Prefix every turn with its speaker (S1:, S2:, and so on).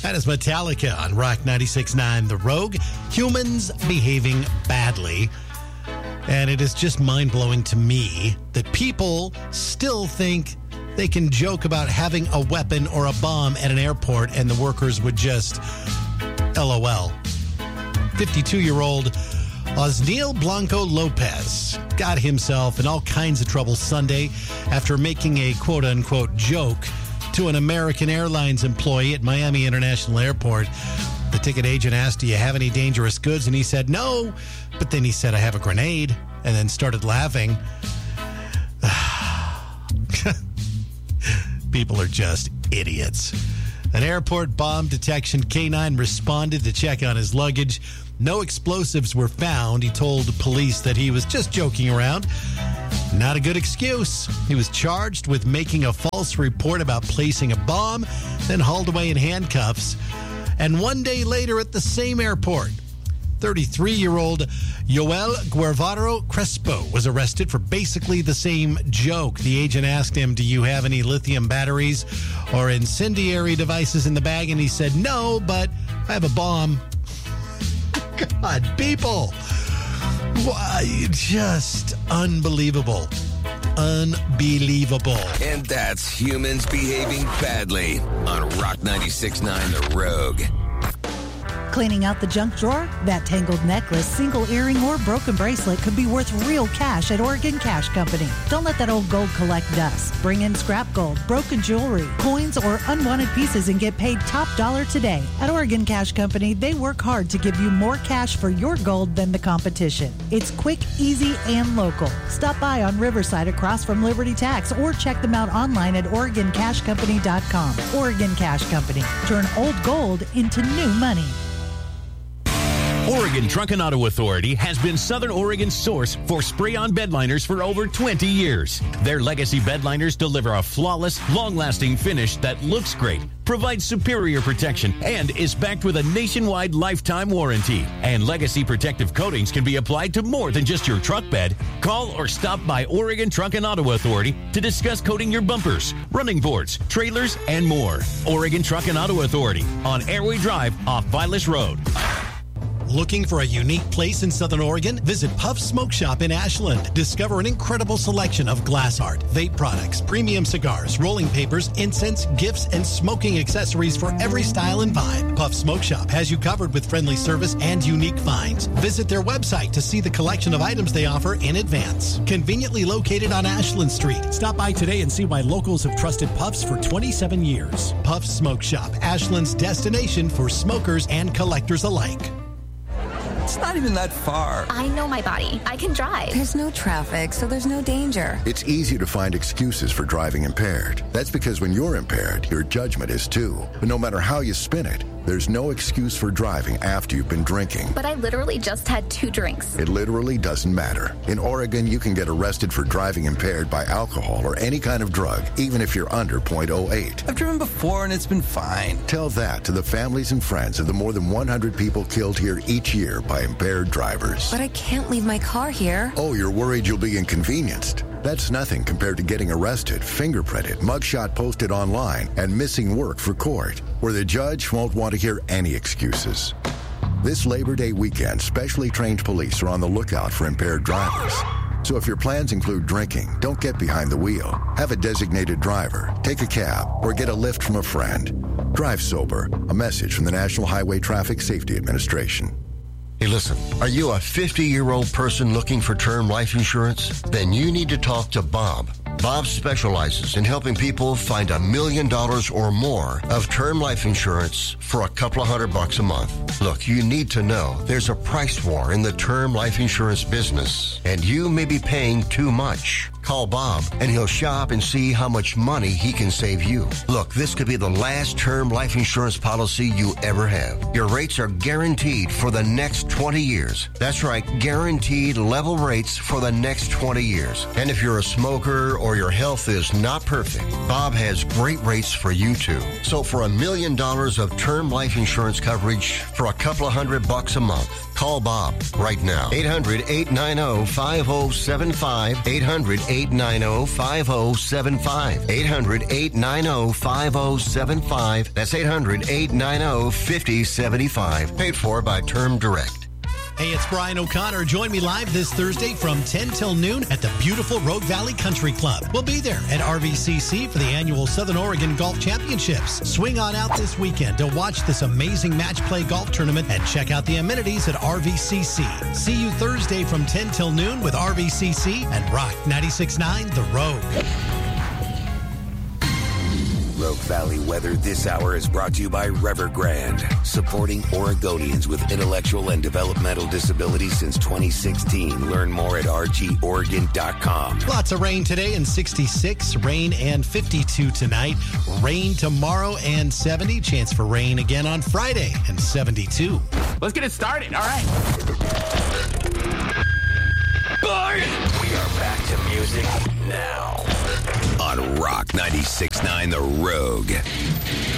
S1: That is Metallica on Rock 96.9 The Rogue. Humans behaving badly. And it is just mind-blowing to me that people still think they can joke about having a weapon or a bomb at an airport and the workers would just LOL. 52-year-old Osniel Blanco Lopez got himself in all kinds of trouble Sunday after making a quote-unquote joke to an American Airlines employee at Miami International Airport. The ticket agent asked, "Do you have any dangerous goods?" And he said, "No." But then he said, "I have a grenade," and then started laughing. People are just idiots. An airport bomb detection canine responded to check on his luggage. No explosives were found. He told police that he was just joking around. Not a good excuse. He was charged with making a false report about placing a bomb, then hauled away in handcuffs. And one day later at the same airport, 33-year-old Yoel Guevara Crespo was arrested for basically the same joke. The agent asked him, "Do you have any lithium batteries or incendiary devices in the bag?" And he said, "No, but I have a bomb." God, people. Why? Just unbelievable. Unbelievable.
S2: And that's humans behaving badly on Rock 96.9 The Rogue.
S3: Cleaning out the junk drawer? That tangled necklace, single earring, or broken bracelet could be worth real cash at Oregon Cash Company. Don't let that old gold collect dust. Bring in scrap gold, broken jewelry, coins, or unwanted pieces and get paid top dollar today. At Oregon Cash Company, they work hard to give you more cash for your gold than the competition. It's quick, easy, and local. Stop by on Riverside across from Liberty Tax or check them out online at OregonCashCompany.com. Oregon Cash Company. Turn old gold into new money.
S4: Oregon Truck and Auto Authority has been Southern Oregon's source for spray-on bedliners for over 20 years. Their legacy bedliners deliver a flawless, long-lasting finish that looks great, provides superior protection, and is backed with a nationwide lifetime warranty. And legacy protective coatings can be applied to more than just your truck bed. Call or stop by Oregon Truck and Auto Authority to discuss coating your bumpers, running boards, trailers, and more. Oregon Truck and Auto Authority on Airway Drive off Vilas Road.
S1: Looking for a unique place in Southern Oregon? Visit Puff Smoke Shop in Ashland. Discover an incredible selection of glass art, vape products, premium cigars, rolling papers, incense, gifts, and smoking accessories for every style and vibe. Puff Smoke Shop has you covered with friendly service and unique finds. Visit their website to see the collection of items they offer in advance. Conveniently located on Ashland Street.
S5: Stop by today and see why locals have trusted Puffs for 27 years.
S1: Puff Smoke Shop, Ashland's destination for smokers and collectors alike.
S6: It's not even that far.
S7: I know my body. I can drive.
S8: There's no traffic, so there's no danger.
S9: It's easy to find excuses for driving impaired. That's because when you're impaired, your judgment is too. But no matter how you spin it, there's no excuse for driving after you've been drinking.
S7: But I literally just had 2 drinks.
S9: It literally doesn't matter. In Oregon, you can get arrested for driving impaired by alcohol or any kind of drug, even if you're under .08.
S6: I've driven before and it's been fine.
S9: Tell that to the families and friends of the more than 100 people killed here each year by impaired drivers.
S8: But I can't leave my car here.
S9: Oh, you're worried you'll be inconvenienced? That's nothing compared to getting arrested, fingerprinted, mugshot posted online, and missing work for court, where the judge won't want to hear any excuses. This Labor Day weekend, specially trained police are on the lookout for impaired drivers. So if your plans include drinking, don't get behind the wheel. Have a designated driver, take a cab, or get a lift from a friend. Drive sober. A message from the National Highway Traffic Safety Administration.
S10: Hey, listen, are you a 50-year-old person looking for term life insurance? Then you need to talk to Bob. Bob specializes in helping people find $1 million or more of term life insurance for a couple of $100 a month. Look, you need to know there's a price war in the term life insurance business, and you may be paying too much. Call Bob, and he'll shop and see how much money he can save you. Look, this could be the last term life insurance policy you ever have. Your rates are guaranteed for the next 20 years. That's right, guaranteed level rates for the next 20 years. And if you're a smoker or your health is not perfect, Bob has great rates for you too. So for $1 million of term life insurance coverage for a couple of $100 a month, Call Bob right now. 800-890-5075. 800-890-5075. 800-890-5075. That's 800-890-5075. Paid for by Term Direct.
S1: Hey, it's Brian O'Connor. Join me live this Thursday from 10 till noon at the beautiful Rogue Valley Country Club. We'll be there at RVCC for the annual Southern Oregon Golf Championships. Swing on out this weekend to watch this amazing match play golf tournament and check out the amenities at RVCC. See you Thursday from 10 till noon with RVCC and Rock 96.9 The Rogue.
S2: Rogue Valley weather this hour is brought to you by Evergrande, supporting Oregonians with intellectual and developmental disabilities since 2016. Learn more at rgoregon.com.
S1: Lots of rain today and 66, rain and 52 tonight. Rain tomorrow and 70. Chance for rain again on Friday and 72.
S11: Let's get it started. All right.
S2: We are back to music now on Rock 96.9 The Rogue.